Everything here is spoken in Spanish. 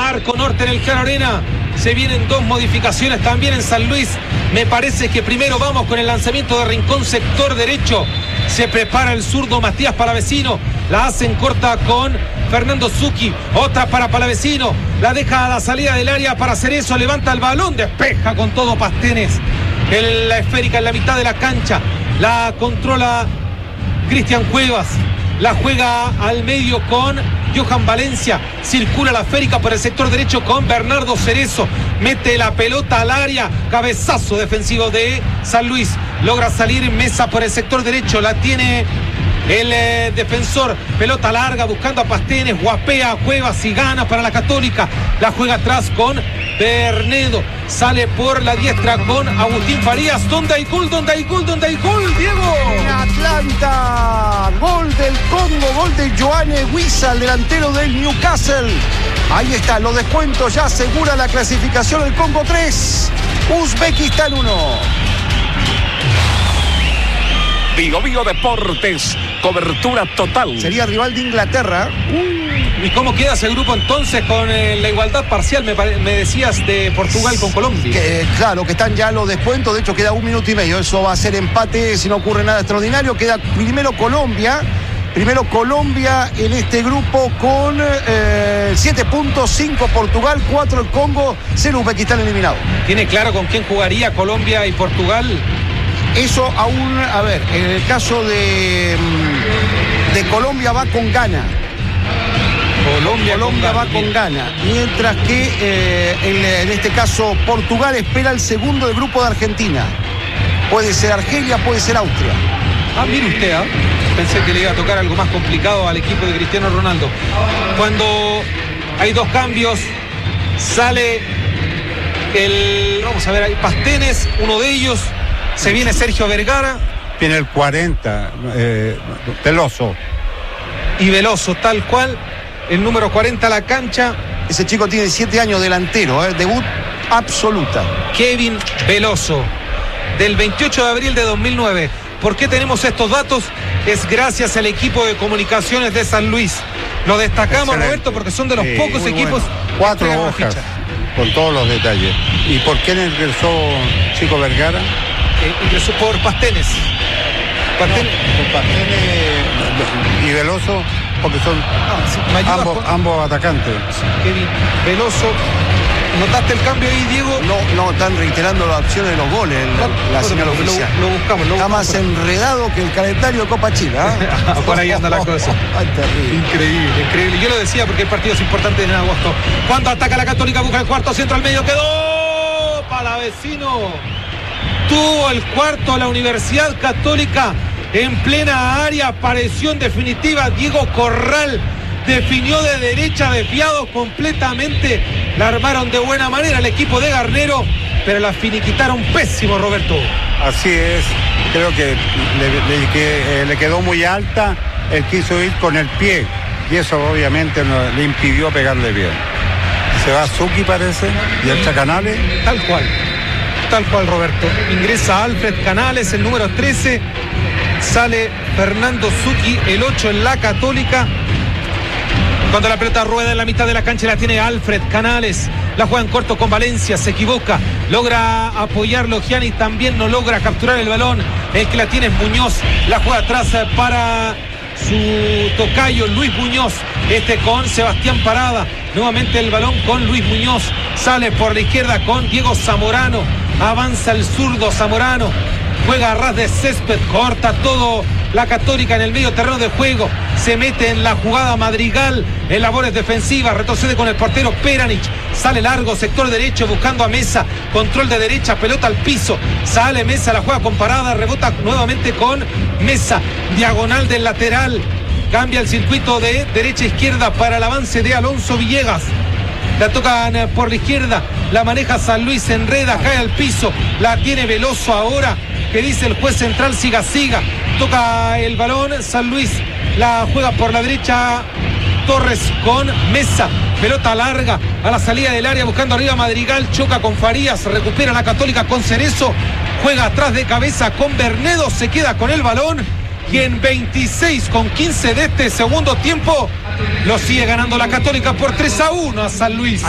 Arco Norte en el Claro Arena. Se vienen dos modificaciones también en San Luis. Me parece que primero vamos con el lanzamiento de Rincón, sector derecho. Se prepara el zurdo Matías Palavecino. La hacen corta con Fernando Zucchi. Otra para Palavecino. La deja a la salida del área para Cerezo. Levanta el balón. Despeja con todo Pastenes. La esférica en la mitad de la cancha. La controla Cristian Cuevas. La juega al medio con Johan Valencia. Circula la esférica por el sector derecho con Bernardo Cerezo. Mete la pelota al área. Cabezazo defensivo de San Luis. Logra salir Mesa por el sector derecho. La tiene el defensor. Pelota larga buscando a Pastenes. Guapea a Cuevas y gana para la Católica. La juega atrás con Bernedo. Sale por la diestra con Agustín Farías. ¿Dónde hay gol? ¿Dónde hay gol? ¿Dónde hay gol, Diego? En Atlanta. Gol del Congo. Gol de Joanne Wissa, el delantero del Newcastle. Ahí está, los descuentos ya asegura la clasificación. El Congo 3, Uzbekistán 1. Bío Deportes, cobertura total. Sería rival de Inglaterra. ¿Y cómo queda ese grupo entonces con la igualdad parcial, me decías, de Portugal con Colombia? Claro, que están ya los descuentos, de hecho queda 1 minuto y medio. Eso va a ser empate si no ocurre nada extraordinario. Queda primero Colombia en este grupo con 7 puntos, 5 Portugal, 4 el Congo, 0 Uzbekistán eliminado. ¿Tiene claro con quién jugaría Colombia y Portugal? Eso aún, a ver, en el caso de Colombia va con Ghana. Colombia va con Ghana, mientras que en este caso Portugal espera el segundo del grupo de Argentina. Puede ser Argelia, puede ser Austria. Mire usted, pensé que le iba a tocar algo más complicado al equipo de Cristiano Ronaldo. Cuando hay dos cambios, sale vamos a ver, hay Pastenes, uno de ellos. Se viene Sergio Vergara. Viene el 40, Veloso. Y Veloso, tal cual. El número 40 a la cancha. Ese chico tiene 17 años, delantero, debut absoluta. Kevin Veloso, del 28 de abril de 2009. ¿Por qué tenemos estos datos? Es gracias al equipo de comunicaciones de San Luis. Lo destacamos, excelente, Roberto, porque son de los pocos equipos. Bueno. 4 hojas, con todos los detalles. ¿Y por qué ingresó Chico Vergara? Ingresó por Pastenes. Por Pastenes y Veloso, porque son ambos atacantes. Kevin Veloso. ¿Notaste el cambio ahí, Diego? No, están reiterando las opciones de los goles, la señal oficial. Lo buscamos. Está más enredado que el calendario de Copa Chile. Por ahí anda la cosa. Increíble. Yo lo decía porque el partido es importante en agosto. Cuando ataca la Católica, busca el cuarto, centro al medio, quedó Palavecino. Tuvo el cuarto a la Universidad Católica en plena área. Apareció en definitiva Diego Corral. Definió de derecha, desviado completamente. La armaron de buena manera el equipo de Garnero, pero la finiquitaron pésimo, Roberto. Así es. Creo que le quedó muy alta. Él quiso ir con el pie y eso obviamente le impidió pegarle bien. Se va Zucchi, parece, y entra Canales. Tal cual, Roberto. Ingresa Alfred Canales, el número 13. Sale Fernando Zucchi, el 8 en la Católica. Cuando la pelota rueda en la mitad de la cancha, la tiene Alfred Canales. La juega en corto con Valencia, se equivoca. Logra apoyarlo Gianni, también no logra capturar el balón. El que la tiene es Muñoz. La juega atrás para su tocayo Luis Muñoz. Con Sebastián Parada. Nuevamente el balón con Luis Muñoz. Sale por la izquierda con Diego Zamorano. Avanza el zurdo Zamorano. Juega a ras de césped, corta todo la Católica en el medio terreno de juego. Se mete en la jugada Madrigal en labores defensivas. Retrocede con el portero Peranich. Sale largo, sector derecho, buscando a Mesa. Control de derecha, pelota al piso. Sale Mesa, la juega con Parada. Rebota nuevamente con Mesa. Diagonal del lateral. Cambia el circuito de derecha a izquierda para el avance de Alonso Villegas. La tocan por la izquierda. La maneja San Luis, se enreda, cae al piso. La tiene Veloso ahora. Que dice el juez central, siga. Toca el balón San Luis. La juega por la derecha Torres con Mesa. Pelota larga a la salida del área, buscando arriba Madrigal. Choca con Farías. Recupera la Católica con Cerezo. Juega atrás de cabeza con Bernedo. Se queda con el balón. Y en 26:15 de este segundo tiempo lo sigue ganando la Católica por 3-1 a San Luis.